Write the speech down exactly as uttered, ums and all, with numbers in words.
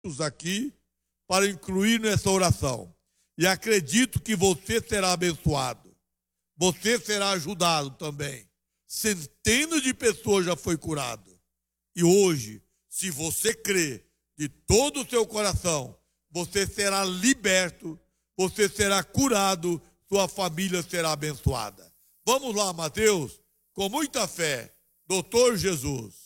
aqui para incluir nessa oração. E acredito que você será abençoado. Você será ajudado também. Centenas de pessoas já foi curado. E hoje, se você crê de todo o seu coração, você será liberto, você será curado, sua família será abençoada. Vamos lá, Mateus, com muita fé. Doutor Jesus.